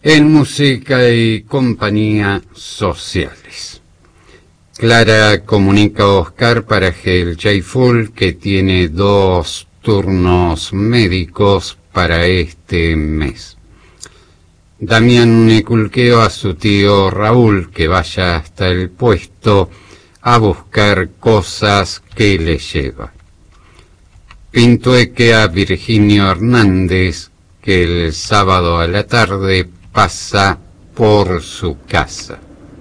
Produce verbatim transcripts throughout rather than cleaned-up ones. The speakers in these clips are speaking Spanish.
en música y compañía sociales. Clara comunica a Oscar Parajel Jaiful que tiene dos turnos médicos para este mes. Damián inculqueó a su tío Raúl que vaya hasta el puesto a buscar cosas que le lleva. Pintueque a Virginio Hernández que el sábado a la tarde pasa por su casa.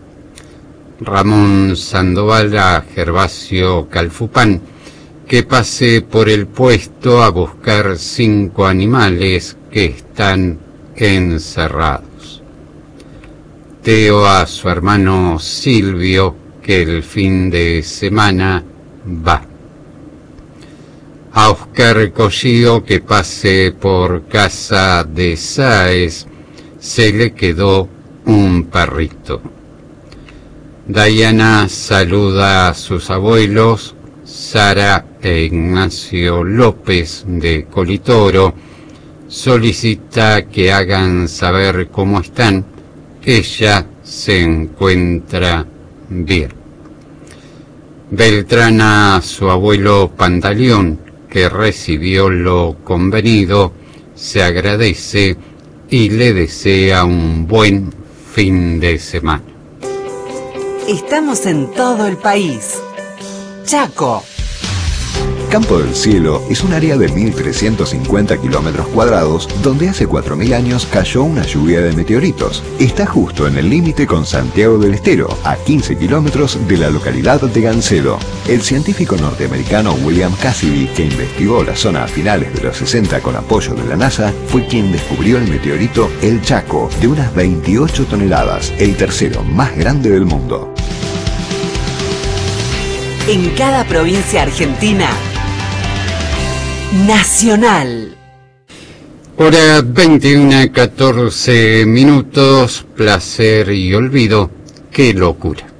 Ramón Sandoval a Gervasio Calfupán que pase por el puesto a buscar cinco animales que están encerrados. Teo a su hermano Silvio que el fin de semana va. A Oscar Collío que pase por casa de Sáez, se le quedó un perrito. Diana saluda a sus abuelos, Sara e Ignacio López de Colitoro, solicita que hagan saber cómo están, ella se encuentra bien. Beltrán a su abuelo Pantaleón, que recibió lo convenido, se agradece y le desea un buen fin de semana. Estamos en todo el país. Chaco. Campo del Cielo es un área de mil trescientos cincuenta kilómetros cuadrados donde hace cuatro mil años cayó una lluvia de meteoritos. Está justo en el límite con Santiago del Estero, a quince kilómetros de la localidad de Gancedo. El científico norteamericano William Cassidy, que investigó la zona a finales de los sesenta con apoyo de la NASA, fue quien descubrió el meteorito El Chaco, de unas veintiocho toneladas, el tercero más grande del mundo. En cada provincia argentina, Nacional. Hora veintiuno, catorce minutos, placer y olvido, qué locura.